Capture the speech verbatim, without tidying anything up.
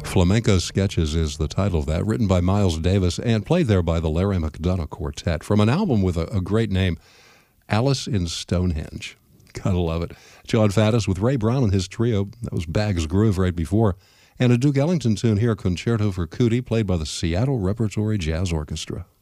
Flamenco Sketches is the title of that, written by Miles Davis and played there by the Larry McDonough Quartet from an album with a, a great name, Alice in Stonehenge. Gotta love it. John Faddis with Ray Brown and his trio. That was Bag's Groove right before. And a Duke Ellington tune here, Concerto for Cootie, played by the Seattle Repertory Jazz Orchestra.